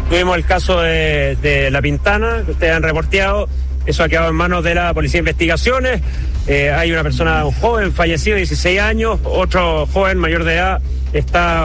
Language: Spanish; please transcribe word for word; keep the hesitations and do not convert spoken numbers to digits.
Tuvimos el caso de, de La Pintana, que ustedes han reporteado. Eso ha quedado en manos de la Policía de Investigaciones. Eh, hay una persona, un joven fallecido de dieciséis años, otro joven mayor de edad está